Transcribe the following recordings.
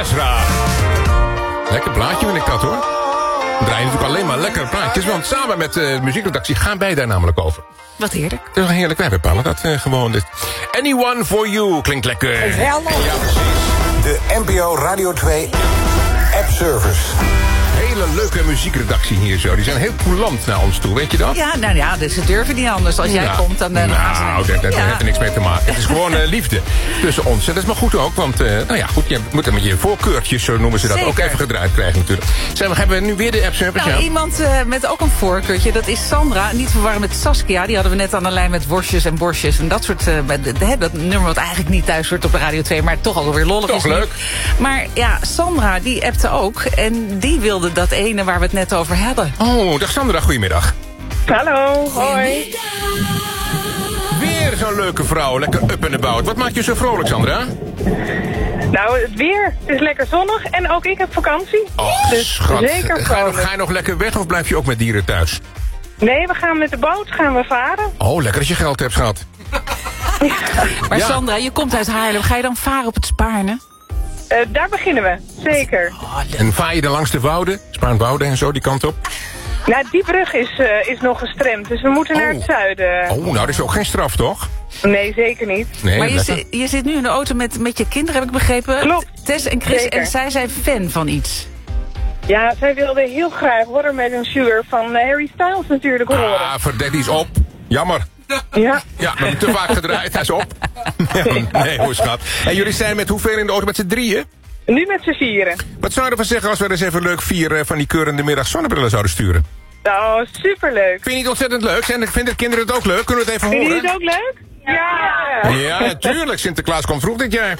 Ezra. Lekker plaatje vind ik dat, hoor. We draaien natuurlijk alleen maar lekkere plaatjes. Want samen met de muziekredactie gaan wij daar namelijk over. Wat heerlijk. Dat is heerlijk. Wij bepalen dat gewoon. Anyone for you klinkt lekker. Ja, precies. De NPO Radio 2 App Service. Hele leuke muziekredactie hier zo. Die zijn heel coulant naar ons toe, weet je dat? Ja, nou ja, dus ze durven niet anders. Als jij komt, dan gaan ze... Nou, daar heeft er niks mee te maken. Het is gewoon liefde tussen ons. En dat is maar goed ook, want nou ja, goed, je moet er met je voorkeurtjes, zo noemen ze dat, Zeker. ook even gedraaid krijgen natuurlijk. We hebben nu weer de app service. Nou, iemand met ook een voorkeurtje, dat is Sandra. Niet verwarren met Saskia, die hadden we net aan de lijn met worstjes en borstjes. En dat soort, dat nummer wat eigenlijk niet thuis hoort op de Radio 2, maar toch alweer lollig toch is. leuk. Maar ja, Sandra, die appte ook. En die wilde dat ene waar we het net over hadden. Oh, dag Sandra, goedemiddag. Hallo, hoi. Weer zo'n leuke vrouw, lekker up and about. Wat maakt je zo vrolijk, Sandra? Nou, het weer. Het is lekker zonnig en ook ik heb vakantie. Oh, dus schat. zeker vrolijk. Ga je nog lekker weg of blijf je ook met dieren thuis? Nee, we gaan met de boot varen. Oh, lekker dat je geld hebt, schat. Maar Ja. Sandra, je komt uit Haarlem. Ga je dan varen op het Spaarne? Daar beginnen we, zeker. En vaar je dan langs de wouden? Spaarnwoude en zo, die kant op? Nou, die brug is nog gestremd, dus we moeten naar het zuiden. Oh, nou, dat is ook geen straf, toch? Nee, zeker niet. Nee, Maar lekker. je zit nu in de auto met je kinderen, heb ik begrepen. Klopt. Tess en Chris, Zeker. en zij zijn fan van iets. Ja, zij wilden heel graag Watermelon Sugar van Harry Styles natuurlijk horen. Ah, verdek, die is op. Jammer. Ja. Ja, we hebben te vaak gedraaid. Hij is op. Nee, hoor, schat. En jullie zijn met hoeveel in de auto? Met z'n drieën? Nu met z'n vieren. Wat zou je ervan zeggen als we er eens even leuk 4 van die keurende middag zonnebrillen zouden sturen? Oh, superleuk. Vind je het ontzettend leuk? Vinden de kinderen het ook leuk? Kunnen we het even Vinden horen? jullie het ook leuk? Ja. Ja, tuurlijk. Sinterklaas komt vroeg dit jaar.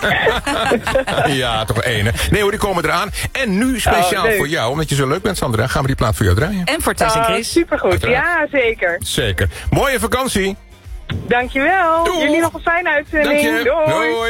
Ja, toch één, hè? Nee hoor, die komen eraan. En nu speciaal leuk. voor jou, omdat je zo leuk bent, Sandra, gaan we die plaat voor jou draaien. En voor Tess en Chris. Supergoed. Uiteraard. Ja, zeker. Zeker. Mooie vakantie. Dankjewel. Doei. Jullie nog een fijne uitzending. Dank je. Doei. Doei.